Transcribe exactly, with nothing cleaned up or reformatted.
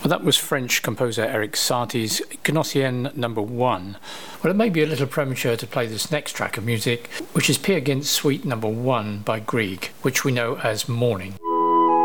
Well, that was French composer Eric Satie's Gnossienne number one. Well, it may be a little premature to play this next track of music, which is Peer Gynt's Suite number one by Grieg, which we know as Morning.